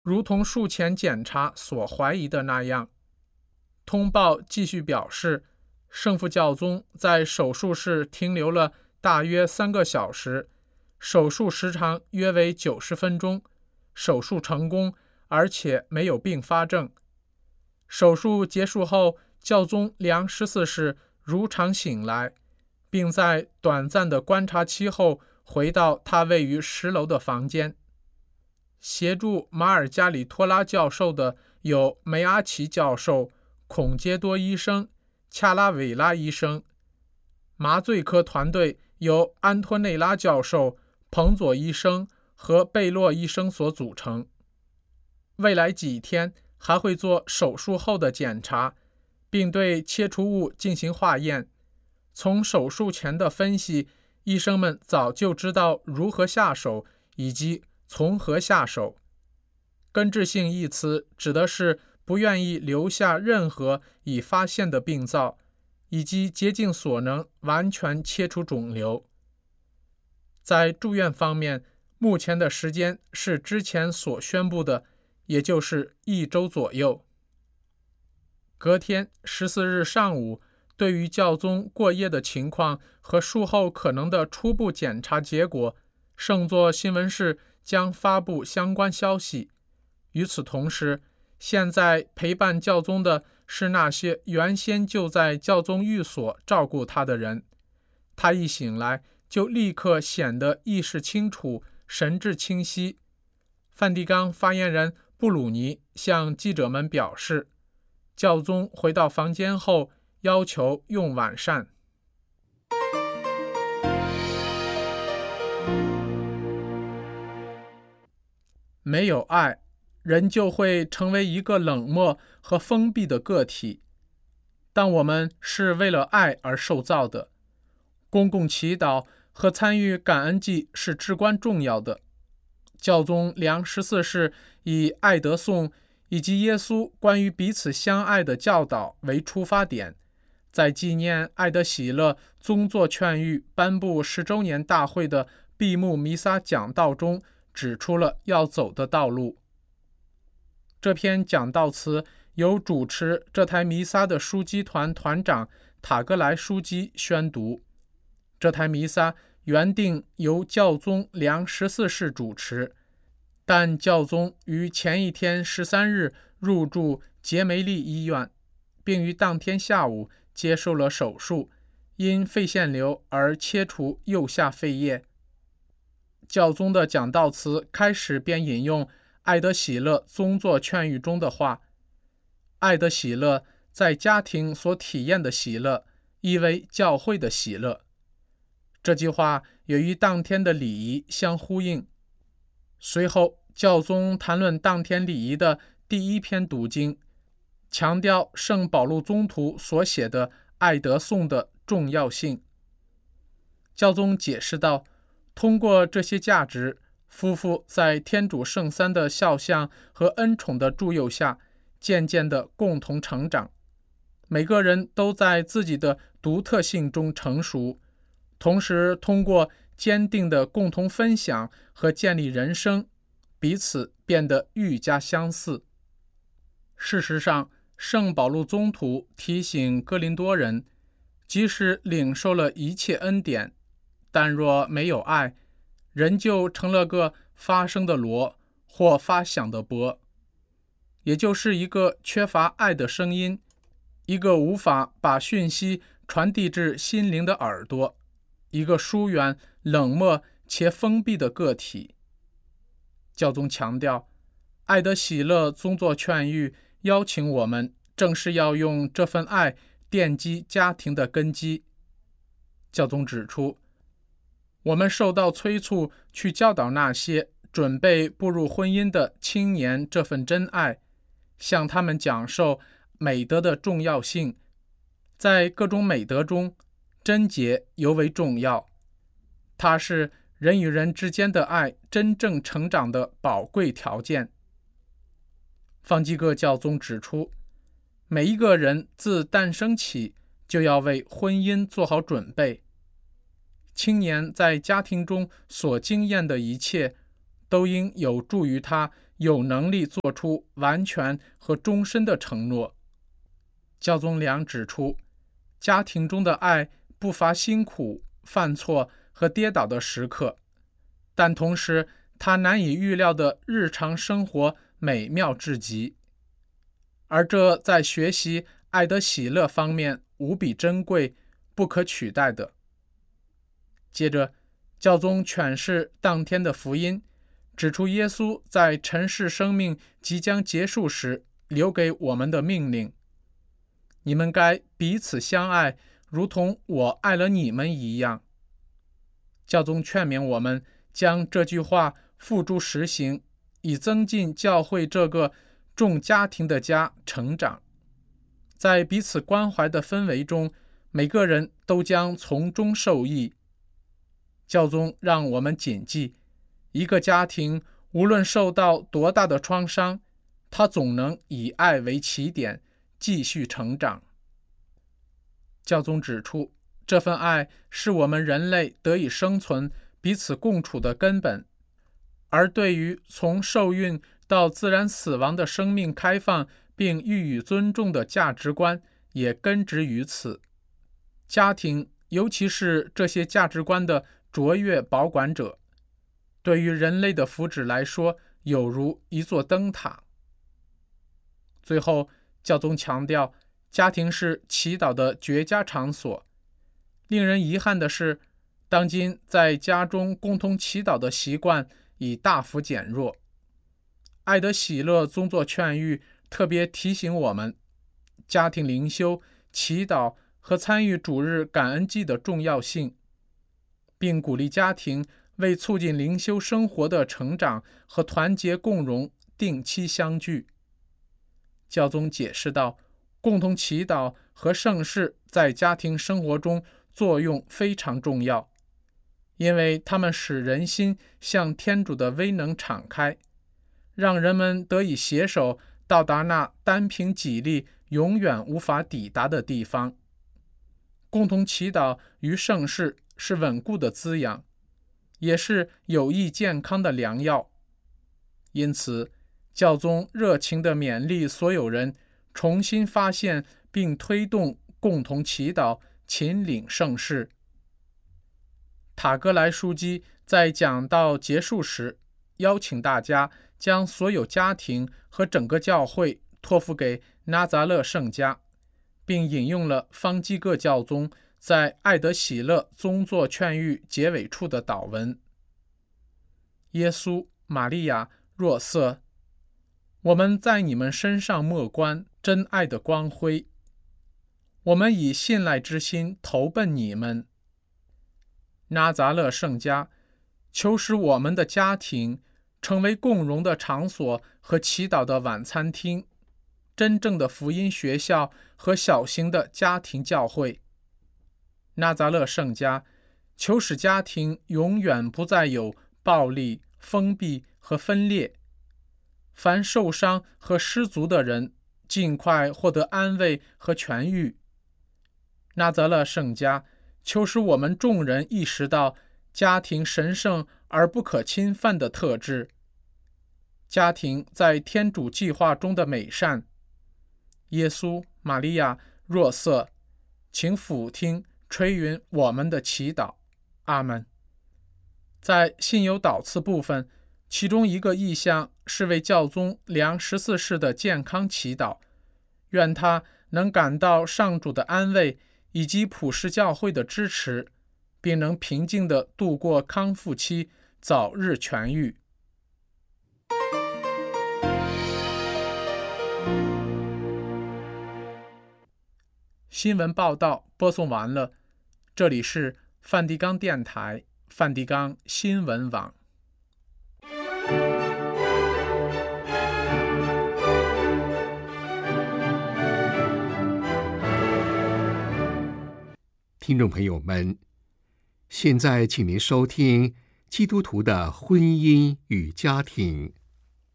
如同术前检查所怀疑的那样。通报继续表示，圣父教宗在手术室停留了大约3个小时，手术时长约为90分钟，手术成功，而且没有并发症。手术结束后，教宗良14世如常醒来，并在短暂的观察期后回到他位于10楼的房间。协助马尔加里托拉教授的有梅阿奇教授、孔杰多医生、恰拉韦拉医生。麻醉科团队由安托内拉教授、彭佐医生和贝洛医生所组成。未来几天还会做手术后的检查，并对切除物进行化验。从手术前的分析，医生们早就知道如何下手以及从何下手。根治性一词指的是不愿意留下任何已发现的病灶，以及竭尽所能完全切除肿瘤。在住院方面，目前的时间是之前所宣布的，也就是1周左右。隔天14日上午，对于教宗过夜的情况和术后可能的初步检查结果，圣座新闻室将发布相关消息。与此同时，现在陪伴教宗的是那些原先就在教宗寓所照顾他的人。他一醒来就立刻显得意识清楚，神志清晰。梵蒂冈发言人布鲁尼向记者们表示，教宗回到房间后要求用晚膳。没有爱，人就会成为一个冷漠和封闭的个体。但我们是为了爱而受造的。公共祈祷和参与感恩祭是至关重要的。教宗良14世以爱德颂以及耶稣关于彼此相爱的教导为出发点，在纪念爱德喜乐宗座劝谕颁布10周年大会的闭幕弥撒讲道中指出了要走的道路。这篇讲道词由主持这台弥撒的枢机团团长塔格莱枢机宣读。这台弥撒原定由教宗良14世主持，但教宗于前一天13日入住杰梅利医院，并于当天下午接受了手术，因肺腺瘤而切除右下肺叶。教宗的讲道词开始便引用爱德喜乐宗座劝谕中的话：爱的喜乐在家庭所体验的喜乐，亦为教会的喜乐。这句话也与当天的礼仪相呼应。随后，教宗谈论当天礼仪的第一篇读经，强调圣保禄宗徒所写的爱德颂的重要性。教宗解释道，通过这些价值，夫妇在天主圣三的肖像和恩宠的助佑下，渐渐地共同成长。每个人都在自己的独特性中成熟，同时通过坚定的共同分享和建立人生，彼此变得愈加相似。事实上，圣保禄宗徒提醒哥林多人，即使领受了一切恩典，但若没有爱，人就成了个发声的锣或发响的钹，也就是一个缺乏爱的声音，一个无法把讯息传递至心灵的耳朵，一个疏远、冷漠且封闭的个体。教宗强调，爱的喜乐宗座劝谕邀请我们正是要用这份爱奠基家庭的根基。教宗指出，我们受到催促去教导那些准备步入婚姻的青年这份真爱，向他们讲授美德的重要性。在各种美德中，贞洁尤为重要，它是人与人之间的爱真正成长的宝贵条件。方济各教宗指出，每一个人自诞生起就要为婚姻做好准备。青年在家庭中所经验的一切，都应有助于他有能力做出完全和终身的承诺。教宗良指出，家庭中的爱不乏辛苦、犯错和跌倒的时刻，但同时他难以预料的日常生活美妙至极，而这在学习爱的喜乐方面无比珍贵、不可取代的。接着，教宗诠释当天的福音，指出耶稣在尘世生命即将结束时留给我们的命令：你们该彼此相爱，如同我爱了你们一样。教宗劝勉我们将这句话付诸实行，以增进教会这个众家庭的家成长。在彼此关怀的氛围中，每个人都将从中受益。教宗让我们谨记，一个家庭无论受到多大的创伤，它总能以爱为起点，继续成长。教宗指出，这份爱是我们人类得以生存、彼此共处的根本，而对于从受孕到自然死亡的生命开放并予以尊重的价值观也根植于此。家庭，尤其是这些价值观的卓越保管者，对于人类的福祉来说，有如一座灯塔。最后，教宗强调，家庭是祈祷的绝佳场所。令人遗憾的是，当今在家中共同祈祷的习惯已大幅减弱。爱的喜乐宗座劝谕特别提醒我们，家庭灵修、祈祷和参与主日感恩祭的重要性，并鼓励家庭为促进灵修生活的成长和团结共荣定期相聚。教宗解释道，共同祈祷和圣事在家庭生活中作用非常重要，因为它们使人心向天主的威能敞开，让人们得以携手到达那单凭己力永远无法抵达的地方。共同祈祷与圣事是稳固的滋养，也是有益健康的良药。因此，教宗热情地勉励所有人重新发现并推动共同祈祷，秦领圣事。塔格莱枢机在讲道结束时，邀请大家将所有家庭和整个教会托付给纳匝勒圣家，并引用了方济各教宗在爱德喜乐宗座劝谕结尾处的祷文：耶稣、玛利亚、若瑟，我们在你们身上默观真爱的光辉，我们以信赖之心投奔你们。纳匝勒圣家，求使我们的家庭成为共融的场所和祈祷的晚餐厅，真正的福音学校和小型的家庭教会。纳匝勒圣家，求使家庭永远不再有暴力、封闭和分裂，凡受伤和失足的人尽快获得安慰和痊愈。纳匝勒圣家，求使我们众人意识到家庭神圣而不可侵犯的特质，家庭在天主计划中的美善。耶稣、玛利亚、若瑟，请俯听垂允我们的祈祷。阿们。在信友祷词部分，其中一个意向是为教宗良14世的健康祈祷，愿他能感到上主的安慰以及普世教会的支持，并能平静地度过康复期，早日痊愈。新闻报道播送完了，这里是梵蒂冈电台、梵蒂冈新闻网。 听众朋友们，现在请您收听基督徒的婚姻与家庭。